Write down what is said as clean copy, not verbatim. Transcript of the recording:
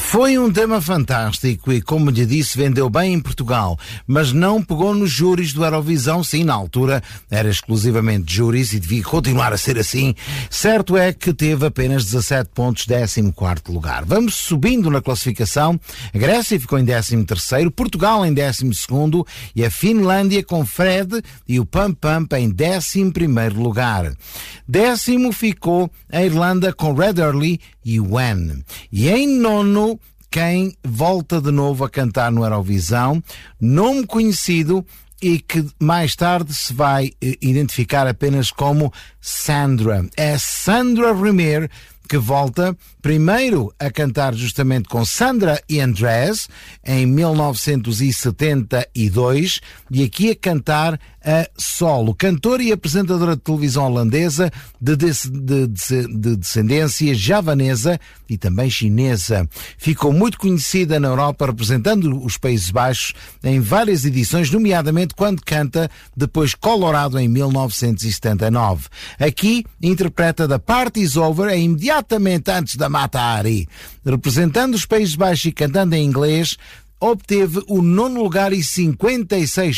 Foi um tema fantástico e, como lhe disse, vendeu bem em Portugal, mas não pegou nos júris do Eurovisão. Sim, na altura era exclusivamente júris e devia continuar a ser assim. Certo é que teve apenas 17 pontos, 14º lugar. Vamos subindo na classificação. A Grécia ficou em 13º, Portugal em 12º e a Finlândia com Fred e o Pump Pump em 11º lugar. 10º ficou a Irlanda com Red Early e When. E em nono, quem volta de novo a cantar no Eurovisão, nome conhecido e que mais tarde se vai identificar apenas como Sandra. É Sandra Rimer que volta primeiro a cantar justamente com Sandra e Andrés em 1972 e aqui a cantar a solo. Cantora e apresentadora de televisão holandesa de descendência javanesa e também chinesa. Ficou muito conhecida na Europa representando os Países Baixos em várias edições, nomeadamente quando canta depois Colorado em 1979. Aqui interpreta The Party's Over imediatamente antes da Mata Hari. Representando os Países Baixos e cantando em inglês, obteve o 9º lugar e 56